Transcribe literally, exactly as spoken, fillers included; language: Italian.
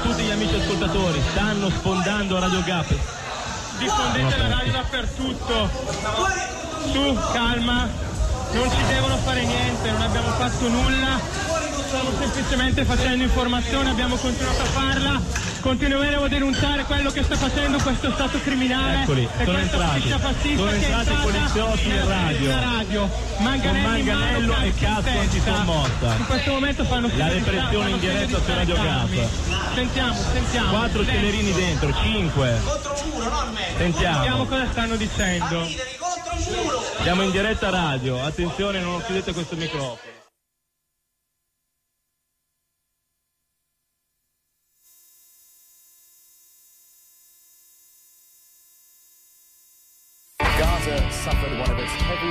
tutti gli amici ascoltatori, stanno sfondando Radio Gap. Diffondete la radio dappertutto. Su, calma, non ci devono fare niente, non abbiamo fatto nulla, stiamo semplicemente facendo informazione, abbiamo continuato a farla, continueremo a denunciare quello che sta facendo questo stato criminale. Eccoli, e sono questa entrati, fascia fascista sono che è entrati i poliziotti in radio, radio. con manganello e casco antisommossa. In questo momento fanno la repressione in diretta su Radio Gap. Sentiamo, sentiamo. Quattro celerini dentro, cinque. Sentiamo. Sentiamo cosa stanno dicendo. Siamo in diretta radio, attenzione, non chiudete questo microfono. Gaza suffered one of its heaviest